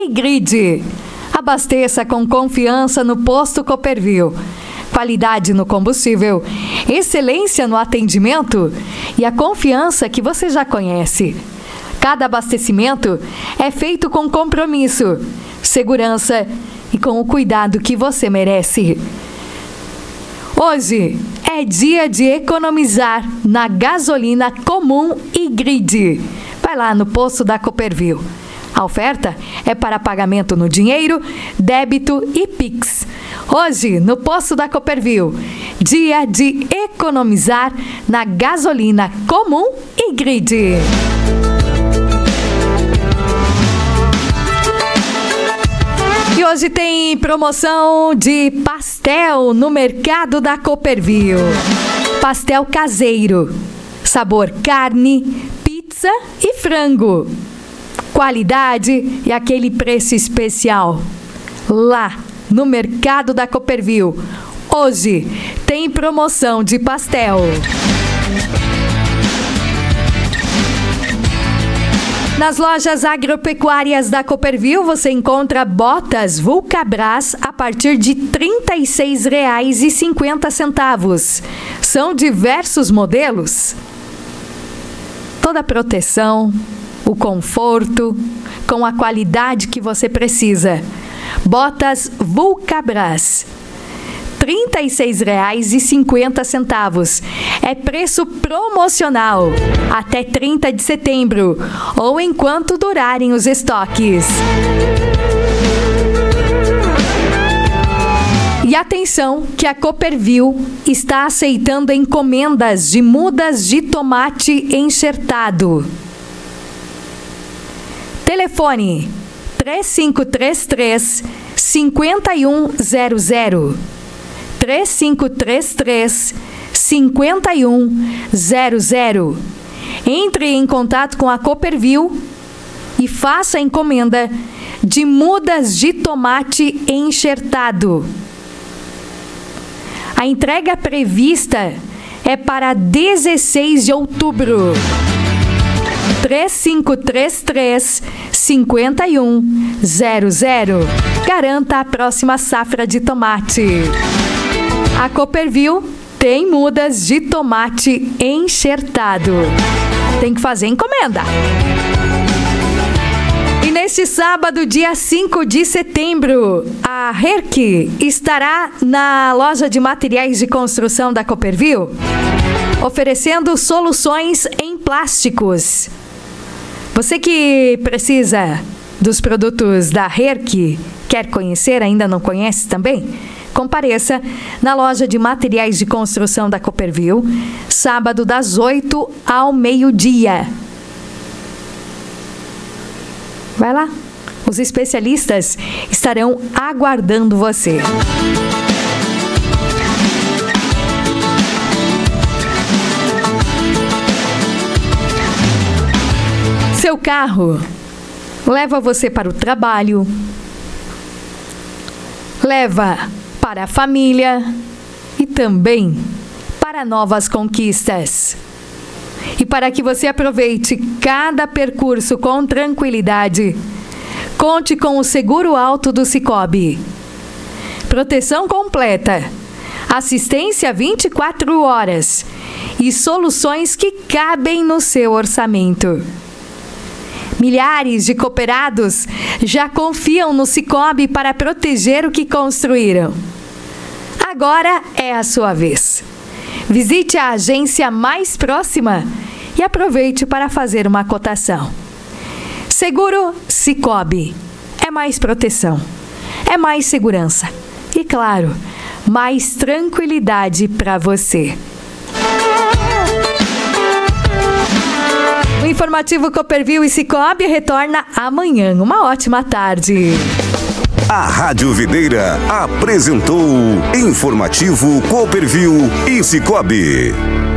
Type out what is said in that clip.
Grid. Abasteça com confiança no posto Copperville. Qualidade no combustível, excelência no atendimento e a confiança que você já conhece. Cada abastecimento é feito com compromisso, segurança e com o cuidado que você merece. Hoje é dia de economizar na gasolina comum e grid. Vai lá no posto da Copperville. A oferta é para pagamento no dinheiro, débito e Pix. Hoje, no posto da Copperville, dia de economizar na gasolina comum e grid. E hoje tem promoção de pastel no mercado da Copperville. Pastel caseiro, sabor carne, pizza e frango. Qualidade e aquele preço especial. Lá no mercado da Copperville, hoje tem promoção de pastel. Nas lojas agropecuárias da Copperville, você encontra botas Vulcabras a partir de R$ 36,50. São diversos modelos. Toda a proteção, o conforto, com a qualidade que você precisa. Botas Vulcabras, R$ 36,50. É preço promocional até 30 de setembro ou enquanto durarem os estoques. E atenção que a Copperville está aceitando encomendas de mudas de tomate enxertado. Telefone 3533 5100. 3533 5100. Entre em contato com a Copperville e faça a encomenda de mudas de tomate enxertado. A entrega prevista é para 16 de outubro. 3533 5100. Garanta a próxima safra de tomate. A Copperville tem mudas de tomate enxertado. Tem que fazer encomenda. E neste sábado, dia 5 de setembro, a Herc estará na loja de materiais de construção da Copperville, oferecendo soluções em plásticos. Você que precisa dos produtos da Herc, quer conhecer, ainda não conhece também? Compareça na loja de materiais de construção da Copperville, sábado das 8 ao meio-dia. Vai lá, os especialistas estarão aguardando você. Seu carro leva você para o trabalho, leva para a família e também para novas conquistas. E para que você aproveite cada percurso com tranquilidade, conte com o Seguro Alto do Sicoob. Proteção completa, assistência 24 horas e soluções que cabem no seu orçamento. Milhares de cooperados já confiam no Sicoob para proteger o que construíram. Agora é a sua vez. Visite a agência mais próxima e aproveite para fazer uma cotação. Seguro Sicoob. É mais proteção, é mais segurança e, claro, mais tranquilidade para você. O informativo Copperville e Sicoob retorna amanhã. Uma ótima tarde. A Rádio Videira apresentou Informativo Copperville e Sicoob.